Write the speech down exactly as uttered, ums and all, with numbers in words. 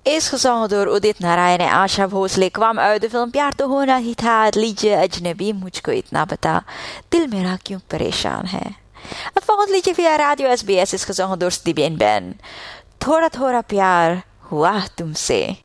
is gezongen door Udit Narayan en Asha Bhosle, kwam uit de film Pyar To Hona Hi Tha, het liedje Ajnabi Mujhko Itna Bata, Dil Mera Kyun Pareshan Hai. Het volgende liedje via Radio S B S is gezongen door Stevie Ben. Thoda Thoda Pyar Hua Tumse.